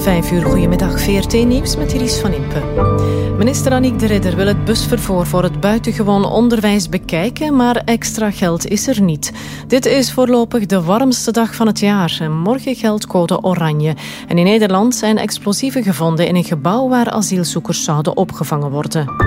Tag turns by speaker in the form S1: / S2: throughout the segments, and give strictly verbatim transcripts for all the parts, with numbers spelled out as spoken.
S1: Vijf uur, goedemiddag, V R T-nieuws met Iris van Impe. Minister Annick de Ridder wil het busvervoer voor het buitengewoon onderwijs bekijken, maar extra geld is er niet. Dit is voorlopig de warmste dag van het jaar en morgen geldt code oranje. En in Nederland zijn explosieven gevonden in een gebouw waar asielzoekers zouden opgevangen worden.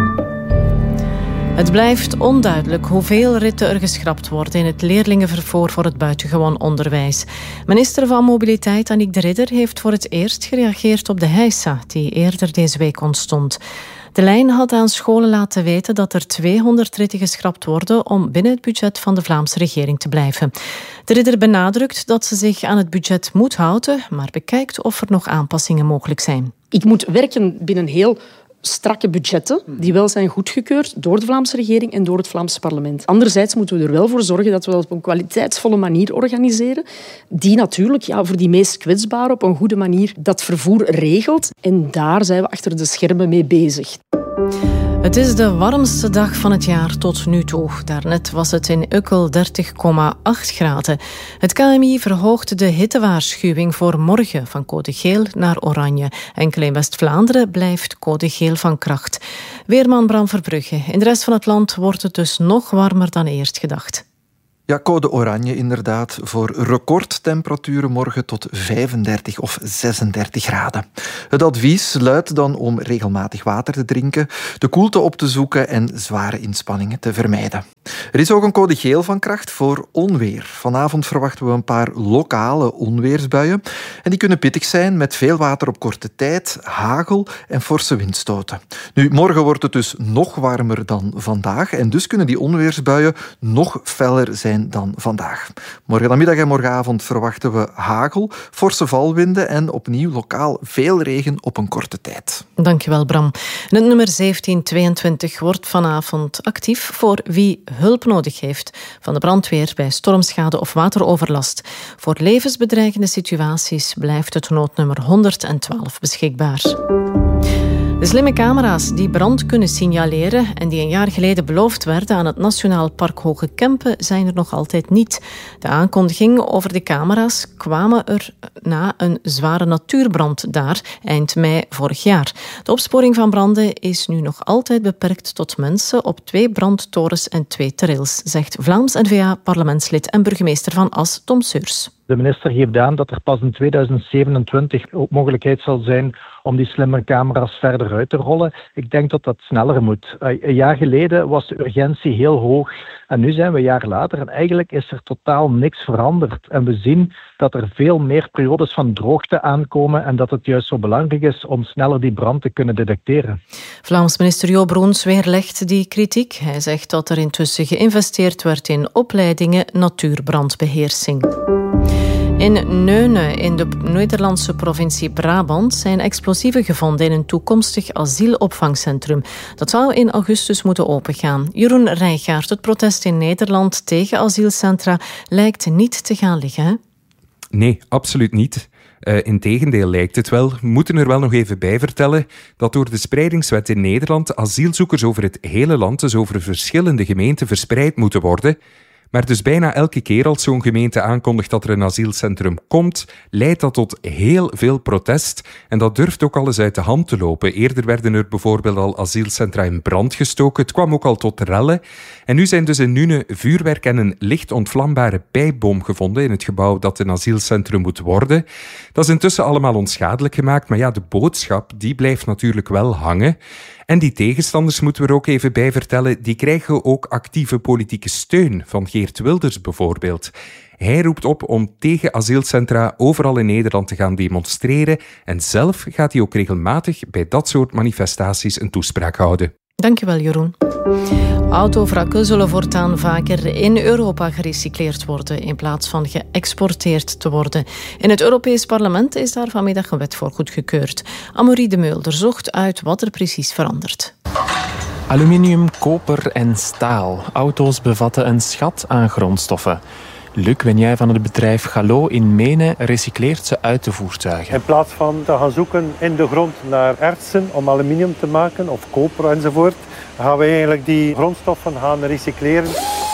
S1: Het blijft onduidelijk hoeveel ritten er geschrapt worden in het leerlingenvervoer voor het buitengewoon onderwijs. Minister van Mobiliteit Annick de Ridder heeft voor het eerst gereageerd op de heisa die eerder deze week ontstond. De lijn had aan scholen laten weten dat er tweehonderd ritten geschrapt worden om binnen het budget van de Vlaamse regering te blijven. De Ridder benadrukt dat ze zich aan het budget moet houden, maar bekijkt of er nog aanpassingen mogelijk zijn.
S2: Ik moet werken binnen heel strakke budgetten die wel zijn goedgekeurd door de Vlaamse regering en door het Vlaamse parlement. Anderzijds moeten we er wel voor zorgen dat we dat op een kwaliteitsvolle manier organiseren, die natuurlijk ja, voor die meest kwetsbaren op een goede manier dat vervoer regelt. En daar zijn we achter de schermen mee bezig.
S1: Het is de warmste dag van het jaar tot nu toe. Daarnet was het in Ukkel dertig komma acht graden. Het K M I verhoogde de hittewaarschuwing voor morgen van code geel naar oranje. Enkel in West-Vlaanderen blijft code geel van kracht. Weerman Bram Verbrugge. In de rest van het land wordt het dus nog warmer dan eerst gedacht.
S3: Ja, code oranje inderdaad voor recordtemperaturen morgen tot vijfendertig of zesendertig graden. Het advies luidt dan om regelmatig water te drinken, de koelte op te zoeken en zware inspanningen te vermijden. Er is ook een code geel van kracht voor onweer. Vanavond verwachten we een paar lokale onweersbuien. En die kunnen pittig zijn met veel water op korte tijd, hagel en forse windstoten. Nu, morgen wordt het dus nog warmer dan vandaag en dus kunnen die onweersbuien nog feller zijn dan vandaag. Morgenmiddag en morgenavond verwachten we hagel, forse valwinden en opnieuw lokaal veel regen op een korte tijd.
S1: Dankjewel, Bram. En het nummer zeventien tweeëntwintig wordt vanavond actief voor wie hulp nodig heeft van de brandweer bij stormschade of wateroverlast. Voor levensbedreigende situaties blijft het noodnummer honderdtwaalf beschikbaar. De slimme camera's die brand kunnen signaleren en die een jaar geleden beloofd werden aan het Nationaal Park Hoge Kempen zijn er nog altijd niet. De aankondiging over de camera's kwamen er na een zware natuurbrand daar eind mei vorig jaar. De opsporing van branden is nu nog altijd beperkt tot mensen op twee brandtorens en twee trails, zegt Vlaams N V A-parlementslid en burgemeester van As, Tom Seurs.
S4: De minister geeft aan dat er pas in tweeduizend zevenentwintig ook mogelijkheid zal zijn om die slimme camera's verder uit te rollen. Ik denk dat dat sneller moet. Een jaar geleden was de urgentie heel hoog en nu zijn we een jaar later en eigenlijk is er totaal niks veranderd. En we zien dat er veel meer periodes van droogte aankomen en dat het juist zo belangrijk is om sneller die brand te kunnen detecteren.
S1: Vlaams minister Jo Broens weerlegt die kritiek. Hij zegt dat er intussen geïnvesteerd werd in opleidingen natuurbrandbeheersing. In Neunen, in de Nederlandse provincie Brabant, zijn explosieven gevonden in een toekomstig asielopvangcentrum. Dat zou in augustus moeten opengaan. Jeroen Rijgaard, het protest in Nederland tegen asielcentra lijkt niet te gaan liggen, hè?
S5: Nee, absoluut niet. Uh, integendeel lijkt het wel. We moeten er wel nog even bij vertellen dat door de spreidingswet in Nederland asielzoekers over het hele land, dus over verschillende gemeenten, verspreid moeten worden. Maar dus bijna elke keer als zo'n gemeente aankondigt dat er een asielcentrum komt, leidt dat tot heel veel protest. En dat durft ook al eens uit de hand te lopen. Eerder werden er bijvoorbeeld al asielcentra in brand gestoken. Het kwam ook al tot rellen. En nu zijn dus in Nuenen vuurwerk en een licht ontvlambare pijpbom gevonden in het gebouw dat een asielcentrum moet worden. Dat is intussen allemaal onschadelijk gemaakt, maar ja, de boodschap die blijft natuurlijk wel hangen. En die tegenstanders, moeten we er ook even bij vertellen, die krijgen ook actieve politieke steun van Geert Wilders bijvoorbeeld. Hij roept op om tegen asielcentra overal in Nederland te gaan demonstreren en zelf gaat hij ook regelmatig bij dat soort manifestaties een toespraak houden.
S1: Dankjewel, Jeroen. Autovrakken zullen voortaan vaker in Europa gerecycleerd worden in plaats van geëxporteerd te worden. In het Europees Parlement is daar vanmiddag een wet voor goedgekeurd. Amaury de Meulder zocht uit wat er precies verandert.
S6: Aluminium, koper en staal. Auto's bevatten een schat aan grondstoffen. Luc Wenjay van het bedrijf Gallo in Menen recycleert ze uit de voertuigen.
S7: In plaats van te gaan zoeken in de grond naar ertsen om aluminium te maken of koper enzovoort, gaan we eigenlijk die grondstoffen gaan recycleren.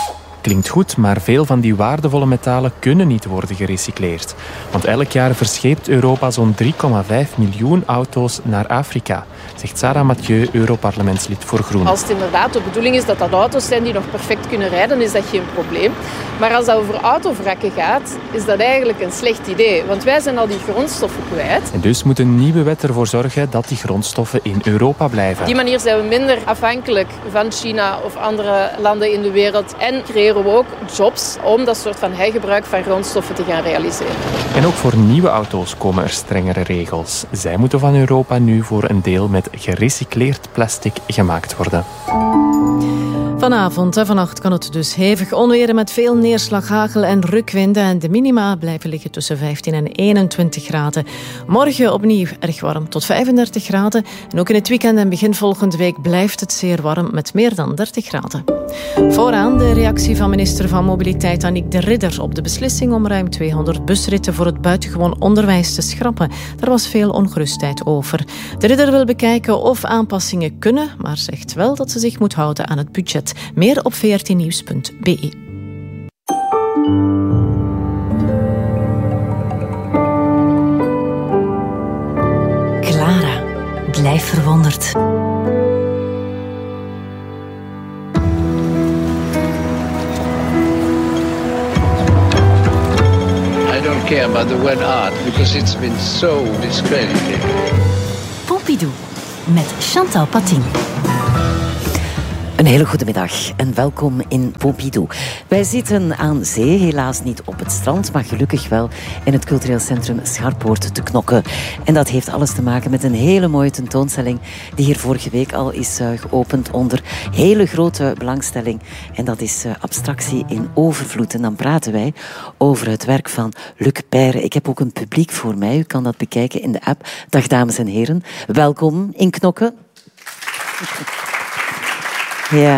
S6: Klinkt goed, maar veel van die waardevolle metalen kunnen niet worden gerecycleerd. Want elk jaar verscheept Europa zo'n drie komma vijf miljoen auto's naar Afrika, zegt Sarah Mathieu, Europarlementslid voor Groen.
S8: Als het inderdaad de bedoeling is dat dat auto's zijn die nog perfect kunnen rijden, is dat geen probleem. Maar als dat over autovrakken gaat, is dat eigenlijk een slecht idee. Want wij zijn al die grondstoffen kwijt.
S6: En dus moet een nieuwe wet ervoor zorgen dat die grondstoffen in Europa blijven.
S8: Op die manier zijn we minder afhankelijk van China of andere landen in de wereld. En creëren we ook jobs om dat soort van hergebruik van grondstoffen te gaan realiseren.
S6: En ook voor nieuwe auto's komen er strengere regels. Zij moeten van Europa nu voor een deel met gerecycleerd plastic gemaakt worden.
S1: Vanavond en vannacht kan het dus hevig onweren met veel neerslag, hagel en rukwinden. En de minima blijven liggen tussen vijftien en eenentwintig graden. Morgen opnieuw erg warm tot vijfendertig graden. En ook in het weekend en begin volgende week blijft het zeer warm met meer dan dertig graden. Vooraan de reactie van minister van Mobiliteit Annick de Ridder op de beslissing om ruim tweehonderd busritten voor het buitengewoon onderwijs te schrappen. Daar was veel ongerustheid over. De Ridder wil bekijken of aanpassingen kunnen, maar zegt wel dat ze zich moet houden aan het budget. Meer op v r t nieuws punt b e.
S9: Clara, blijf verwonderd.
S10: I don't care about the word art because it's been so discredited.
S9: Pompidou met Chantal Patin.
S11: Een hele goede middag en welkom in Pompidou. Wij zitten aan zee, helaas niet op het strand, maar gelukkig wel in het cultureel centrum Scharpoort te Knokke. En dat heeft alles te maken met een hele mooie tentoonstelling die hier vorige week al is uh, geopend onder hele grote belangstelling. En dat is uh, abstractie in overvloed. En dan praten wij over het werk van Luc Peyre. Ik heb ook een publiek voor mij, u kan dat bekijken in de app. Dag dames en heren, welkom in Knokke. Ja.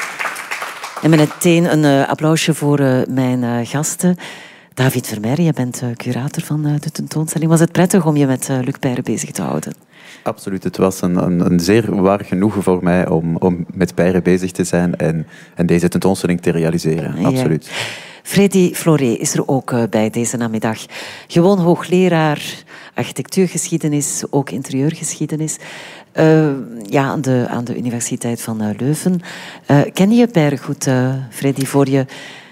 S11: En meteen een uh, applausje voor uh, mijn uh, gasten. David Vermeer, je bent uh, curator van uh, de tentoonstelling. Was het prettig om je met uh, Luc Peyre bezig te houden?
S12: Absoluut, het was een, een, een zeer waar genoegen voor mij om, om met Peyre bezig te zijn en, en deze tentoonstelling te realiseren. Ja. Absoluut.
S11: Freddy Floré is er ook uh, bij deze namiddag. Gewoon hoogleraar architectuurgeschiedenis, ook interieurgeschiedenis. Uh, ja, aan de, aan de Universiteit van uh, Leuven. Uh, ken je Peyre goed, uh, Freddy, voor je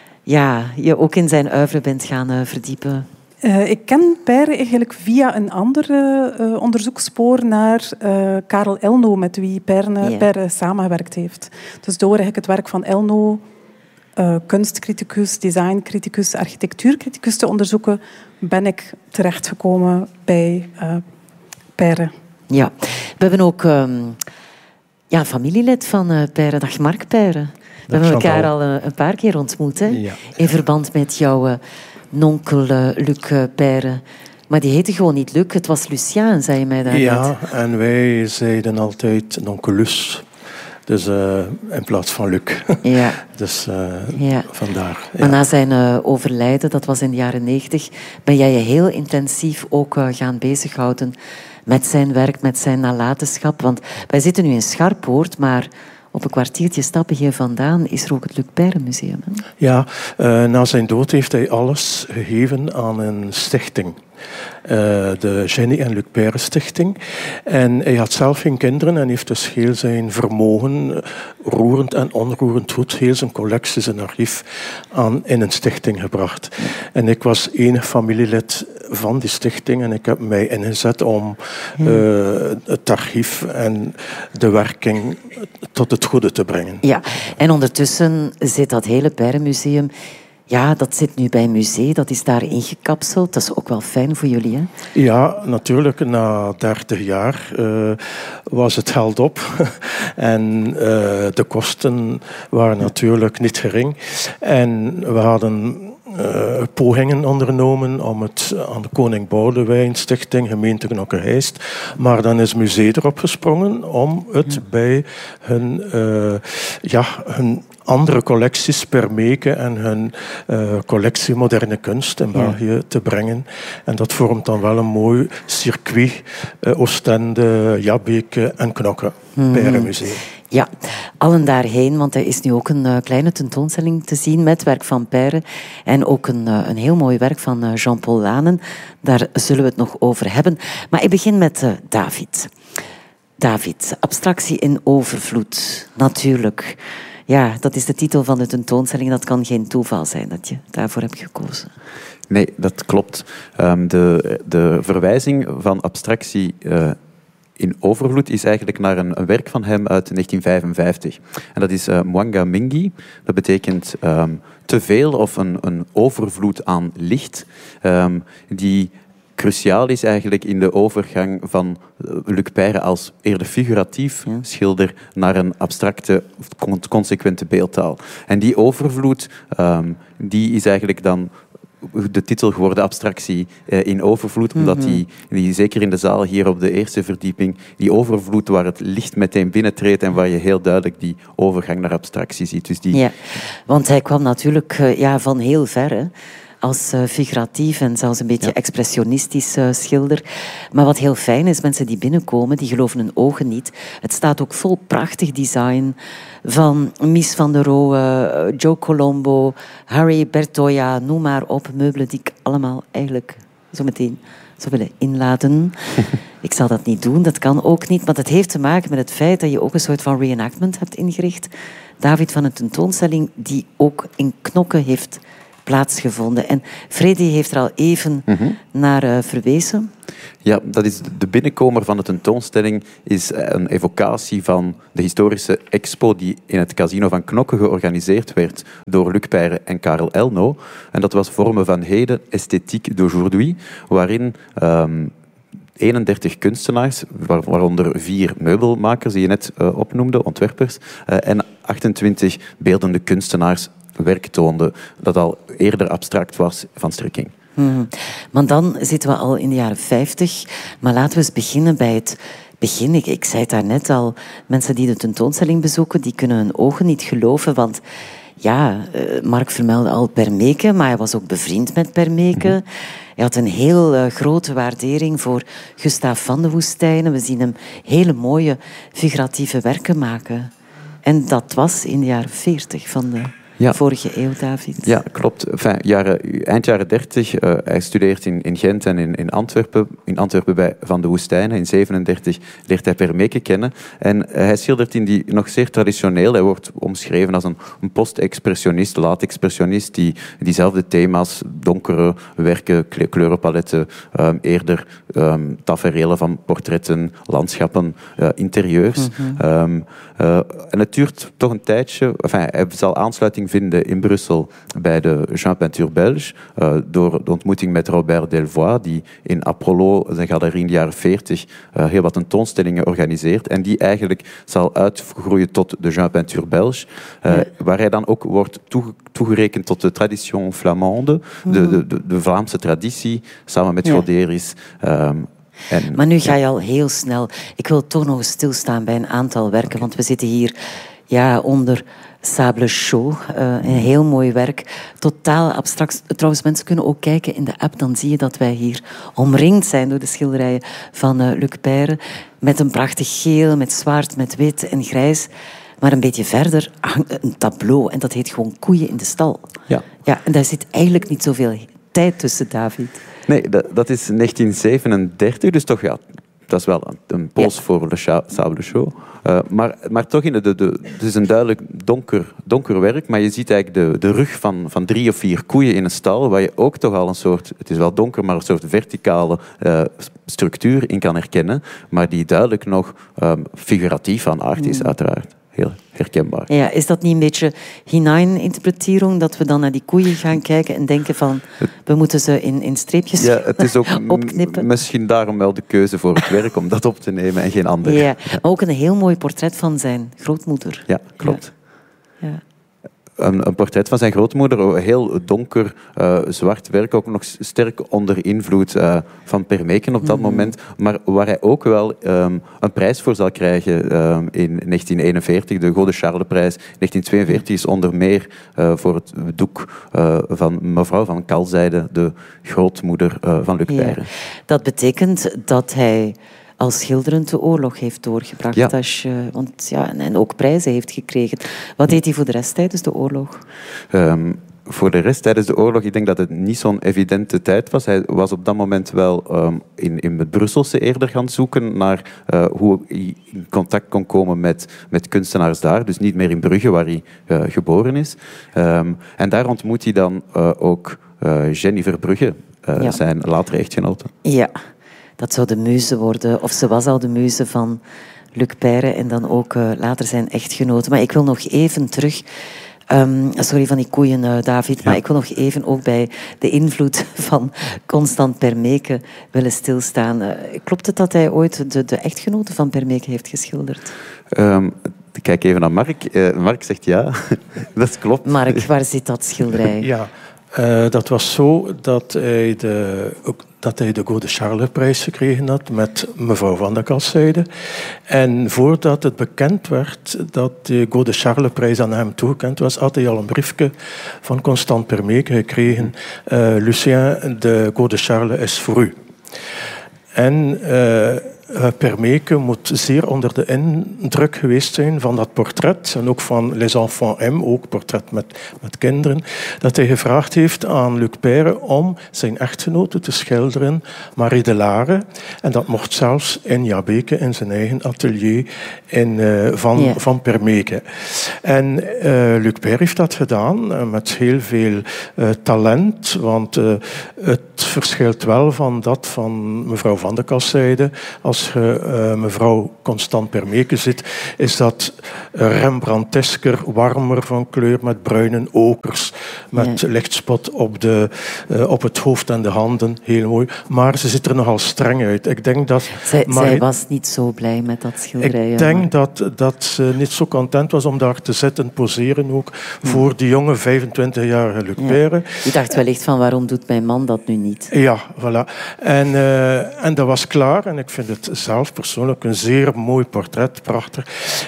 S11: ja, je ook in zijn oeuvre bent gaan uh, verdiepen?
S13: Uh, ik ken Peyre eigenlijk via een ander uh, onderzoekspoor naar uh, Karel Elno, met wie Peyre, yeah. Peyre samengewerkt heeft. Dus door eigenlijk het werk van Elno, uh, kunstcriticus, designcriticus, architectuurcriticus te onderzoeken, ben ik terechtgekomen bij uh, Peyre.
S11: Ja, we hebben ook um, ja, familielid van uh, Peyre. Dag Mark Peyre. We hebben elkaar al uh, een paar keer ontmoet, hè? Ja. In verband met jouw uh, nonkel uh, Luc uh, Peyre. Maar die heette gewoon niet Luc, het was Lucien, zei je mij daarnet.
S14: Ja, en wij zeiden altijd nonkelus. Dus uh, in plaats van Luc. Ja. Dus uh, ja. vandaar. Ja.
S11: Maar na zijn uh, overlijden, dat was in de jaren negentig, ben jij je heel intensief ook uh, gaan bezighouden met zijn werk, met zijn nalatenschap. Want wij zitten nu in Scharpoort, maar op een kwartiertje stappen hier vandaan is er ook het Luc Peyre Museum. Hè?
S14: Ja, uh, na zijn dood heeft hij alles gegeven aan een stichting. Uh, de Jenny en Luc Peyre Stichting. En hij had zelf geen kinderen en heeft dus heel zijn vermogen, roerend en onroerend goed, heel zijn collectie, zijn archief, aan in een stichting gebracht. En ik was enig familielid van die stichting en ik heb mij ingezet om uh, het archief en de werking tot het goede te brengen.
S11: Ja, en ondertussen zit dat hele Peyre Museum. Ja, dat zit nu bij een museum, dat is daar ingekapseld. Dat is ook wel fijn voor jullie, hè?
S14: Ja, natuurlijk. Na dertig jaar uh, was het geld op. en uh, de kosten waren natuurlijk niet gering. En we hadden uh, pogingen ondernomen om het aan de Koning Boudewijn Stichting, gemeente Knokke-Heist. Maar dan is het museum erop gesprongen om het ja. bij hun, uh, ja, hun andere collecties per Meke en hun uh, collectie moderne kunst in België ja. te brengen. En dat vormt dan wel een mooi circuit. Uh, Oostende, Jabbeke en Knokke. Mm. Peyre Museum.
S11: Ja, allen daarheen, want er is nu ook een uh, kleine tentoonstelling te zien met werk van Peyre en ook een, uh, een heel mooi werk van uh, Jean-Paul Lanen. Daar zullen we het nog over hebben. Maar ik begin met uh, David. David, abstractie in overvloed, natuurlijk. Ja, dat is de titel van de tentoonstelling. Dat kan geen toeval zijn dat je daarvoor hebt gekozen.
S12: Nee, dat klopt. Um, de, de verwijzing van abstractie uh, in overvloed is eigenlijk naar een, een werk van hem uit negentien vijfenvijftig. En dat is uh, Mwanga Mingi. Dat betekent um, te veel of een, een overvloed aan licht, um, die cruciaal is eigenlijk in de overgang van Luc Peyre als eerder figuratief ja. schilder naar een abstracte, consequente beeldtaal. En die overvloed, um, die is eigenlijk dan de titel geworden, abstractie eh, in overvloed, omdat mm-hmm. die, die, zeker in de zaal hier op de eerste verdieping, die overvloed waar het licht meteen binnentreedt en waar je heel duidelijk die overgang naar abstractie ziet. Dus die...
S11: Ja, want hij kwam natuurlijk uh, ja, van heel ver, hè? Als uh, figuratief en zelfs een beetje ja. expressionistisch uh, schilder. Maar wat heel fijn is, mensen die binnenkomen, die geloven hun ogen niet. Het staat ook vol prachtig design van Mies van der Rohe, uh, Joe Colombo, Harry Bertoia, noem maar op. Meubelen die ik allemaal eigenlijk zo meteen zou willen inladen. Ik zal dat niet doen, dat kan ook niet. Maar dat heeft te maken met het feit dat je ook een soort van reenactment hebt ingericht. David, van een tentoonstelling die ook in Knokke heeft plaatsgevonden. En Freddy heeft er al even mm-hmm. naar uh, verwezen.
S12: Ja, dat is de binnenkomer van de tentoonstelling is een evocatie van de historische expo die in het Casino van Knokke georganiseerd werd door Luc Peyre en Karel Elno. En dat was Vormen van heden, Esthétique d'aujourd'hui, waarin um, eenendertig kunstenaars, waaronder vier meubelmakers die je net uh, opnoemde, ontwerpers, uh, en achtentwintig beeldende kunstenaars werk toonde dat al eerder abstract was van strekking.
S11: Hmm. Maar dan zitten we al in de jaren vijftig. Maar laten we eens beginnen bij het begin. Ik, ik zei het daarnet al, mensen die de tentoonstelling bezoeken, die kunnen hun ogen niet geloven, want ja, uh, Mark vermeldde al Permeke, maar hij was ook bevriend met Permeke. Mm-hmm. Hij had een heel uh, grote waardering voor Gustaaf van de Woestijnen. We zien hem hele mooie figuratieve werken maken. En dat was in de jaren veertig van de ja. vorige eeuw, David.
S12: Ja, klopt. Enfin, jaren, eind jaren dertig. Uh, hij studeert in, in Gent en in, in Antwerpen. In Antwerpen bij Van de Woestijnen. In zevenendertig leert hij Permeke kennen. En uh, hij schildert in die nog zeer traditioneel. Hij wordt omschreven als een, een post-expressionist, laat-expressionist, die diezelfde thema's, donkere werken, kleurenpaletten, um, eerder um, taferelen van portretten, landschappen, uh, interieurs. Mm-hmm. Um, uh, en het duurt toch een tijdje. Enfin, hij zal aansluiting vinden in Brussel bij de Jean Peinture Belge uh, door de ontmoeting met Robert Delvoye, die in Apollo, zijn galerie in de jaren veertig, uh, heel wat tentoonstellingen organiseert en die eigenlijk zal uitgroeien tot de Jean Peinture Belge, uh, ja. waar hij dan ook wordt toege- toegerekend tot de tradition flamande, mm-hmm. de, de, de Vlaamse traditie, samen met ja. Goderis. Um, En,
S11: maar nu ga je al heel snel. Ik wil toch nog eens stilstaan bij een aantal werken, want we zitten hier ja, onder Sable Chaud, uh, een heel mooi werk. Totaal abstract. Trouwens, mensen kunnen ook kijken in de app, dan zie je dat wij hier omringd zijn door de schilderijen van uh, Luc Peyre, met een prachtig geel, met zwart, met wit en grijs. Maar een beetje verder hangt een tableau en dat heet gewoon Koeien in de stal. Ja. Ja, en daar zit eigenlijk niet zoveel tijd tussen, David.
S12: Nee, dat, dat is negentien zevenendertig, dus toch ja, dat is wel een, een pols ja. voor Le Sable Chaud. Uh, maar, maar toch, in de, de, de, het is een duidelijk donker, donker werk, maar je ziet eigenlijk de, de rug van, van drie of vier koeien in een stal, waar je ook toch al een soort, het is wel donker, maar een soort verticale uh, structuur in kan herkennen, maar die duidelijk nog um, figuratief van aard is, uiteraard. Heel herkenbaar.
S11: Ja, is dat niet een beetje hineininterpretering, dat we dan naar die koeien gaan kijken en denken van, we moeten ze in, in streepjes
S12: ja, het is ook
S11: opknippen?
S12: M- misschien daarom wel de keuze voor het werk, om dat op te nemen en geen ander.
S11: Ja, maar ook een heel mooi portret van zijn grootmoeder.
S12: Ja, klopt.
S11: Ja. Ja.
S12: Een, een portret van zijn grootmoeder, heel donker, uh, zwart werk, ook nog sterk onder invloed uh, van Permeke op dat mm-hmm. moment, maar waar hij ook wel um, een prijs voor zal krijgen um, in negentien eenenveertig, de Godde Charlesprijs. negentien tweeënveertig is onder meer uh, voor het doek uh, van mevrouw van Kalzijde, de grootmoeder uh, van Luc Peyre.
S11: Ja. Dat betekent dat hij al schilderend de oorlog heeft doorgebracht.
S12: Ja.
S11: Als je, want, ja, en, en ook prijzen heeft gekregen. Wat deed hij voor de rest tijdens de oorlog?
S12: Um, voor de rest tijdens de oorlog, ik denk dat het niet zo'n evidente tijd was. Hij was op dat moment wel um, in, in het Brusselse eerder gaan zoeken naar uh, hoe hij in contact kon komen met, met kunstenaars daar. Dus niet meer in Brugge, waar hij uh, geboren is. Um, en daar ontmoet hij dan uh, ook uh, Jennifer Brugge, uh, ja. zijn latere echtgenote.
S11: Ja, dat zou de muze worden. Of ze was al de muze van Luc Peyre en dan ook uh, later zijn echtgenote. Maar ik wil nog even terug... Um, sorry van die koeien, uh, David, ja. maar ik wil nog even ook bij de invloed van Constant Permeke willen stilstaan. Uh, klopt het dat hij ooit de, de echtgenote van Permeke heeft geschilderd?
S12: Um, ik kijk even naar Mark. Uh, Mark zegt ja, dat klopt.
S11: Mark, waar zit dat schilderij?
S14: Ja, uh, dat was zo dat hij de... dat hij de Gaud de Charles-prijs gekregen had met mevrouw Van de Casseyde. En voordat het bekend werd dat de Gaud de Charles-prijs aan hem toegekend was, had hij al een briefje van Constant Permeke gekregen. Uh, Lucien, de Gaud de Charles is voor u. En... Uh, Permeke moet zeer onder de indruk geweest zijn van dat portret en ook van Les Enfants M, ook portret met, met kinderen, dat hij gevraagd heeft aan Luc Peyre om zijn echtgenote te schilderen, Marie de Lare. En dat mocht zelfs in Jabeke, in zijn eigen atelier in, uh, van, yeah. van Permeke. En uh, Luc Peyre heeft dat gedaan uh, met heel veel uh, talent, want uh, het verschilt wel van dat van mevrouw Van de Casseyde. Als Als je uh, mevrouw Constant Permeke ziet, is dat Rembrandtesker, warmer van kleur, met bruine okers, met ja. lichtspot op, de, uh, op het hoofd en de handen. Heel mooi. Maar ze ziet er nogal streng uit. Ik denk dat
S11: zij,
S14: maar,
S11: zij was niet zo blij met dat schilderij.
S14: Ik denk dat, dat ze niet zo content was om daar te zitten, poseren ook, ja. voor die jonge vijfentwintigjarige Luc Peyre.
S11: Ja. Die dacht wellicht van, waarom doet mijn man dat nu niet?
S14: Ja, voilà. En, uh, en dat was klaar. En ik vind het zelf persoonlijk een zeer mooi portret, prachtig.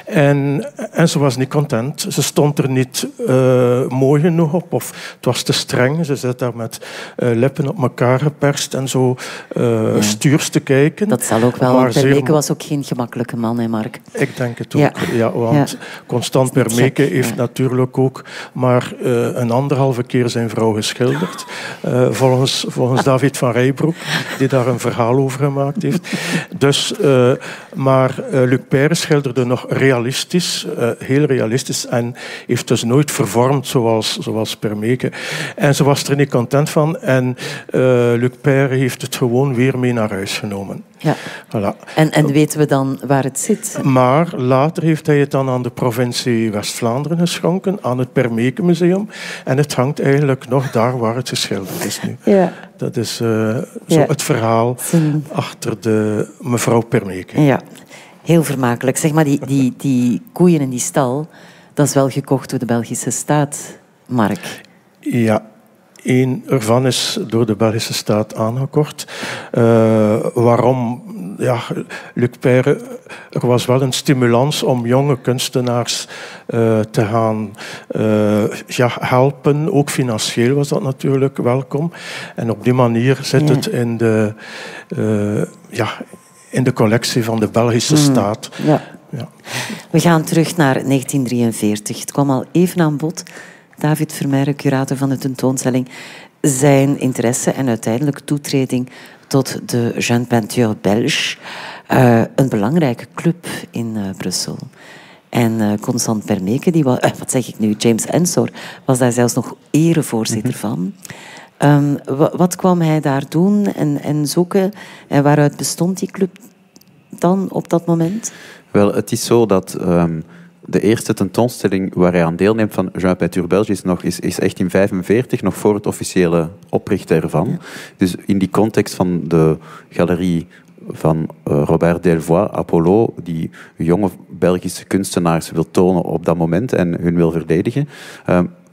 S14: En, en ze was niet content. Ze stond er niet uh, mooi genoeg op, of het was te streng. Ze zat daar met uh, lippen op elkaar geperst en zo uh, ja. stuurs te kijken.
S11: Dat zal ook wel, want Permeke zeer... was ook geen gemakkelijke man, hè Mark?
S14: Ik denk het ook, ja. ja want ja. Constant Permeke heeft ja. natuurlijk ook maar uh, een anderhalve keer zijn vrouw geschilderd. Uh, volgens, volgens David van Rijbroek, die daar een verhaal over gemaakt heeft. Dus, uh, maar uh, Luc Peyre schilderde nog realistisch, uh, heel realistisch, en heeft dus nooit vervormd zoals, zoals Permeke. En ze was er niet content van en uh, Luc Peyre heeft het gewoon weer mee naar huis genomen.
S11: Ja.
S14: Voilà.
S11: En, en weten we dan waar het zit?
S14: Maar later heeft hij het dan aan de provincie West-Vlaanderen geschonken, aan het Permeke Museum. En het hangt eigenlijk nog daar waar het geschilderd is nu.
S11: Ja.
S14: Dat is uh, zo ja. het verhaal Zin. achter de mevrouw Permeke.
S11: Ja, heel vermakelijk. Zeg maar, die, die, die koeien in die stal, dat is wel gekocht door de Belgische staat, Mark.
S14: Ja. Eén ervan is door de Belgische staat aangekocht. Uh, waarom? Ja, Luc Peyre, er was wel een stimulans om jonge kunstenaars uh, te gaan uh, ja, helpen. Ook financieel was dat natuurlijk welkom. En op die manier zit ja. het in de, uh, ja, in de collectie van de Belgische mm. staat.
S11: Ja.
S14: Ja.
S11: We gaan terug naar negentien drieënveertig. Het kwam al even aan bod. David Vermeijren, curator van de tentoonstelling, zijn interesse en uiteindelijk toetreding tot de Jeune Peinture Belge, uh, een belangrijke club in uh, Brussel. En uh, Constant Permeke, die was, uh, wat zeg ik nu, James Ensor, was daar zelfs nog erevoorzitter van. Um, w- wat kwam hij daar doen en, en zoeken? En waaruit bestond die club dan op dat moment?
S12: Wel, het is zo dat... Um De eerste tentoonstelling waar hij aan deelneemt van Jeune Peinture Belge is, nog, is, is echt in vijfenveertig, nog voor het officiële oprichten ervan. Ja. Dus in die context van de galerie van uh, Robert Delvoye, Apollo, die jonge Belgische kunstenaars wil tonen op dat moment en hun wil verdedigen. Uh,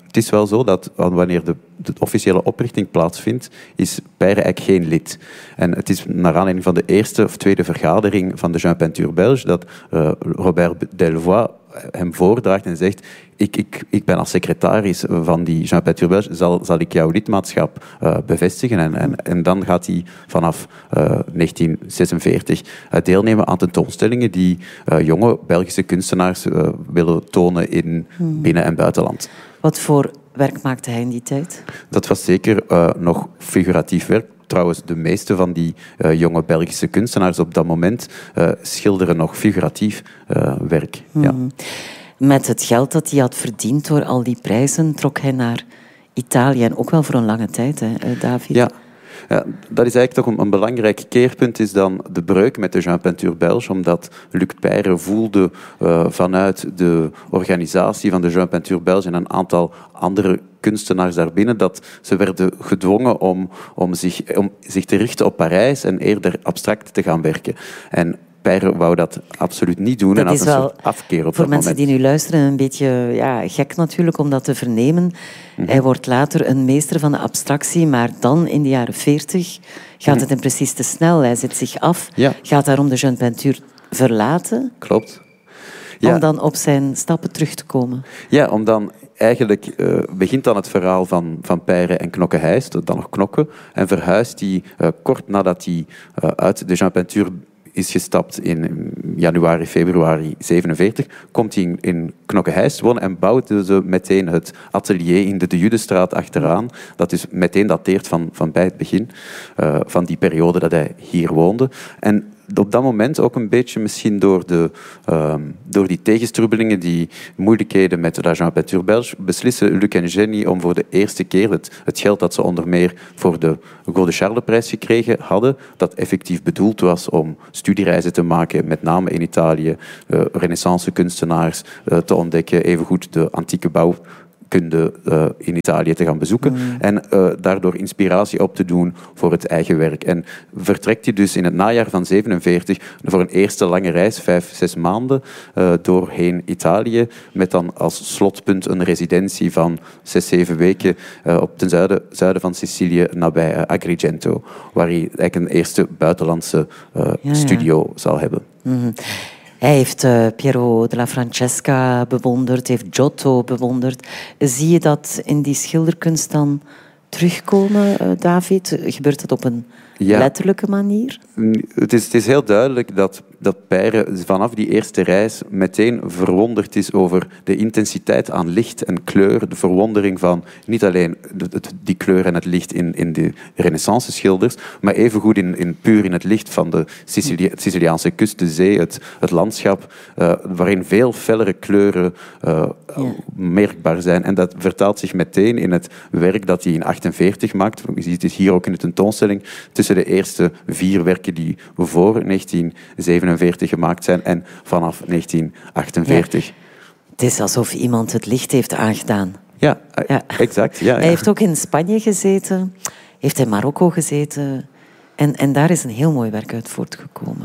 S12: het is wel zo dat wanneer de, de officiële oprichting plaatsvindt, is Peyre eigenlijk geen lid. En het is naar aanleiding van de eerste of tweede vergadering van de Jean Peinture Belge dat uh, Robert Delvoye hem voordraagt en zegt: ik, ik, ik ben als secretaris van die Jean Peinture Belge, zal, zal ik jouw lidmaatschap uh, bevestigen. En, en, en dan gaat hij vanaf uh, negentien zesenveertig uh, deelnemen aan tentoonstellingen die uh, jonge Belgische kunstenaars uh, willen tonen in hmm. binnen- en buitenland.
S11: Wat voor werk maakte hij in die tijd? Dat
S12: was zeker uh, nog figuratief werk. Trouwens, de meeste van die uh, jonge Belgische kunstenaars op dat moment uh, schilderen nog figuratief uh, werk. Hmm. Ja.
S11: Met het geld dat hij had verdiend door al die prijzen, trok hij naar Italië. En ook wel voor een lange tijd, hè, David?
S12: Ja. Ja, dat is eigenlijk toch een, een belangrijk keerpunt, is dan de breuk met de Jean Peinture Belge, omdat Luc Peyre voelde uh, vanuit de organisatie van de Jean Peinture Belge en een aantal andere kunstenaars daarbinnen, dat ze werden gedwongen om, om, zich, om zich te richten op Parijs en eerder abstract te gaan werken. En Peyre wou dat absoluut niet doen
S11: dat
S12: en had
S11: is
S12: een
S11: wel
S12: soort afkeer op
S11: voor
S12: dat
S11: mensen
S12: moment.
S11: Die nu luisteren een beetje ja, gek natuurlijk om dat te vernemen. Mm-hmm. Hij wordt later een meester van de abstractie, maar dan in de jaren veertig gaat mm-hmm. het hem precies te snel. Hij zet zich af,
S12: ja.
S11: gaat daarom de Jean Peinture verlaten.
S12: Klopt. Ja.
S11: Om dan op zijn stappen terug te komen.
S12: Ja, om dan eigenlijk uh, begint dan het verhaal van, van Peyre en Knokke-Heist, dan nog Knokke, en verhuist hij uh, kort nadat hij uh, uit de Jean Peinture is gestapt in januari, februari zevenenveertig, komt hij in, in Knokke-Heist wonen en bouwt ze meteen het atelier in de De Judestraat achteraan. Dat is meteen dateert van, van bij het begin uh, van die periode dat hij hier woonde. En op dat moment, ook een beetje misschien door, de, uh, door die tegenstrubbelingen, die moeilijkheden met de Jean Peinture Belge, beslissen Luc en Jenny om voor de eerste keer het, het geld dat ze onder meer voor de Gouden Charles-prijs gekregen hadden, dat effectief bedoeld was om studiereizen te maken, met name in Italië, uh, renaissance kunstenaars uh, te ontdekken, evengoed de antieke bouw kunde uh, in Italië te gaan bezoeken mm. en uh, daardoor inspiratie op te doen voor het eigen werk. En vertrekt hij dus in het najaar van zevenenveertig voor een eerste lange reis, vijf, zes maanden, uh, doorheen Italië, met dan als slotpunt een residentie van zes, zeven weken uh, op ten zuiden, zuiden van Sicilië, nabij uh, Agrigento, waar hij eigenlijk een eerste buitenlandse uh, ja, ja. studio zal hebben.
S11: Mm-hmm. Hij heeft uh, Piero della Francesca bewonderd, heeft Giotto bewonderd. Zie je dat in die schilderkunst dan terugkomen, uh, David? Gebeurt dat op een ja. letterlijke manier?
S12: Het is, het is heel duidelijk dat, dat Peyre vanaf die eerste reis meteen verwonderd is over de intensiteit aan licht en kleur. De verwondering van niet alleen die kleur en het licht in, in de renaissance schilders, maar evengoed in, in, puur in het licht van de Sicilia, Siciliaanse kust, de zee, het, het landschap, uh, waarin veel fellere kleuren uh, ja. merkbaar zijn. En dat vertaalt zich meteen in het werk dat hij in achtenveertig maakt. Je ziet het hier ook in de tentoonstelling, tussen de eerste vier werken die voor negentien zevenenveertig gemaakt zijn en vanaf negentien achtenveertig. Ja.
S11: Het is alsof iemand het licht heeft aangedaan.
S12: Ja, ja. exact. Ja, ja.
S11: Hij heeft ook in Spanje gezeten, heeft in Marokko gezeten en, en daar is een heel mooi werk uit voortgekomen.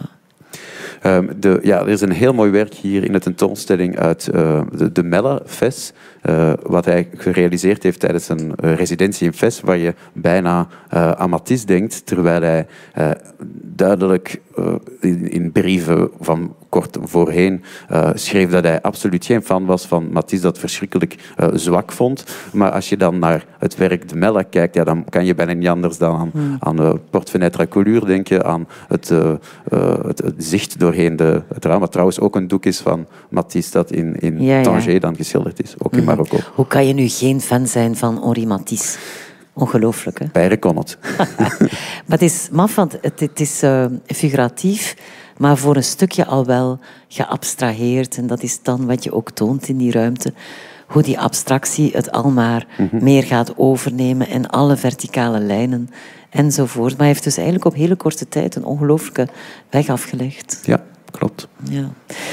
S12: Um, de, ja, er is een heel mooi werk hier in de tentoonstelling uit uh, de, de Melle, Fes, uh, wat hij gerealiseerd heeft tijdens een uh, residentie in Fes, waar je bijna uh, aan Matisse denkt, terwijl hij uh, duidelijk uh, in, in brieven van kort voorheen uh, schreef dat hij absoluut geen fan was van Matisse, dat verschrikkelijk uh, zwak vond. Maar als je dan naar het werk de Melle kijkt, ja, dan kan je bijna niet anders dan aan, hmm. aan uh, Porte-Fenêtre à Coulure denken, aan het, uh, uh, het, het zicht doorheen de, het raam, wat trouwens ook een doek is van Matisse dat in, in ja, Tanger ja. dan geschilderd is, ook in hmm. Marokko.
S11: Hoe kan je nu geen fan zijn van Henri Matisse? Ongelooflijk, hè?
S12: Peyre kon het.
S11: Maar het is maf, want het, het is uh, figuratief, maar voor een stukje al wel geabstraheerd. En dat is dan wat je ook toont in die ruimte. Hoe die abstractie het al maar mm-hmm. meer gaat overnemen en alle verticale lijnen enzovoort. Maar hij heeft dus eigenlijk op hele korte tijd een ongelooflijke weg afgelegd.
S12: Ja, klopt.
S11: Ja.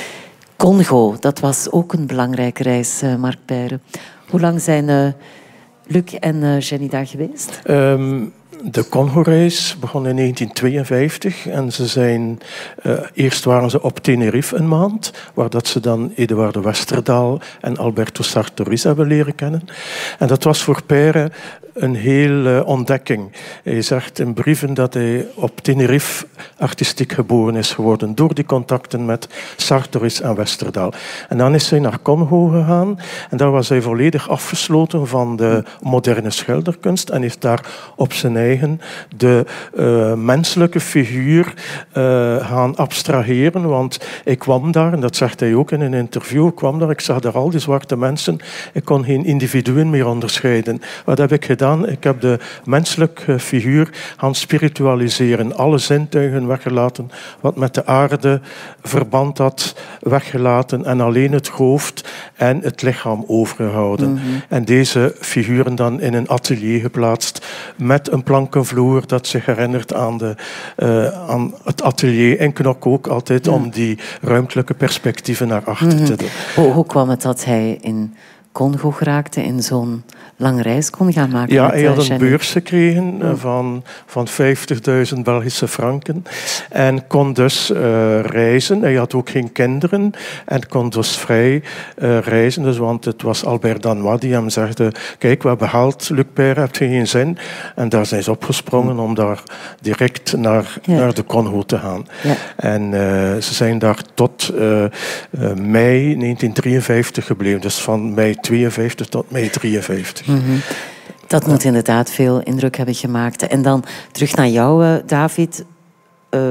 S11: Congo, dat was ook een belangrijke reis, uh, Mark Peyre. Hoe lang zijn uh, Luc en uh, Jenny daar geweest?
S14: Um, de Congo-reis begon in negentien tweeënvijftig en ze zijn, uh, eerst waren ze op Tenerife een maand, waar dat ze dan Eduardo Westerdaal en Alberto Sartorius hebben leren kennen. En dat was voor Peyre een hele ontdekking. Hij zegt in brieven dat hij op Tenerife artistiek geboren is geworden door die contacten met Sartorius en Westerdaal. En dan is hij naar Congo gegaan en daar was hij volledig afgesloten van de moderne schilderkunst en heeft daar op zijn eigen de uh, menselijke figuur uh, gaan abstraheren, want ik kwam daar, en dat zegt hij ook in een interview, ik kwam daar, ik zag daar al die zwarte mensen, ik kon geen individuen meer onderscheiden. Wat heb ik gedaan? Ik heb de menselijke figuur gaan spiritualiseren, alle zintuigen weggelaten, wat met de aarde verband had, weggelaten en alleen het hoofd en het lichaam overgehouden. Mm-hmm. En deze figuren dan in een atelier geplaatst met een plankenvloer dat zich herinnert aan, de, uh, aan het atelier in Knok ook altijd, ja, om die ruimtelijke perspectieven naar achter mm-hmm. te doen.
S11: Hoe, hoe kwam het dat hij in Congo geraakte en zo'n lange reis kon gaan maken?
S14: Ja,
S11: met,
S14: hij had een
S11: Jenny.
S14: beurs gekregen uh, van, van vijftigduizend Belgische franken en kon dus uh, reizen. Hij had ook geen kinderen en kon dus vrij uh, reizen. Dus, want het was Albert Danois die hem zegde, kijk, we hebben gehaald, Luc Peyre, heb je geen zin? En daar zijn ze opgesprongen om daar direct naar, ja. naar de Congo te gaan. Ja. En uh, ze zijn daar tot uh, uh, mei negentien drieënvijftig gebleven. Dus van mei tweeënvijftig tot mei drieënvijftig.
S11: Mm-hmm. Dat moet inderdaad veel indruk hebben gemaakt. En dan terug naar jou, David. Uh,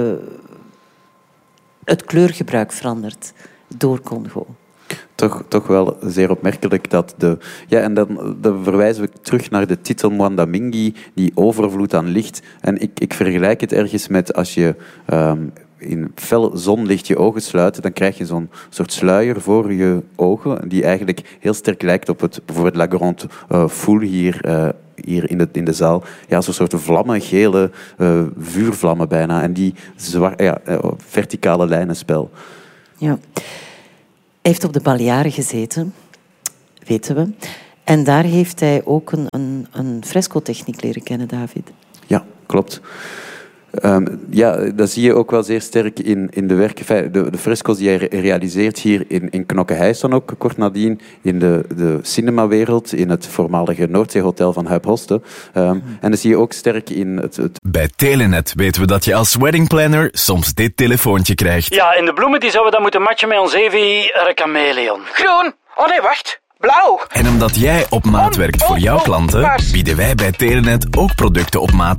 S11: het kleurgebruik verandert door Congo.
S12: Toch, toch wel zeer opmerkelijk dat de... Ja, en dan, dan verwijzen we terug naar de titel Mwanda Mingi, die overvloed aan licht. En ik, ik vergelijk het ergens met als je... Um, in fel zonlicht je ogen sluiten, dan krijg je zo'n soort sluier voor je ogen, die eigenlijk heel sterk lijkt op het, bijvoorbeeld La Grande uh, Foule hier, uh, hier in, de, in de zaal. Ja, zo'n soort vlammen, gele uh, vuurvlammen bijna. En die zwar, ja, uh, verticale lijnenspel.
S11: Ja. Hij heeft op de Balearen gezeten, weten we. En daar heeft hij ook een, een, een fresco-techniek leren kennen, David.
S12: Ja, klopt. Um, ja, dat zie je ook wel zeer sterk in, in de werken. De, de fresco's die hij realiseert hier in, in Knokke-Heist dan ook, kort nadien, in de, de cinemawereld, in het voormalige Noordzeehotel van Huib Hoste. Um, en dat zie je ook sterk in het, het...
S15: Bij Telenet weten we dat je als weddingplanner soms dit telefoontje krijgt.
S16: Ja, en de bloemen die zouden dan moeten matchen met ons Evi Chameleon. Groen! Oh nee, wacht! Blauw!
S15: En omdat jij op maat werkt voor jouw klanten, bieden wij bij Telenet ook producten op maat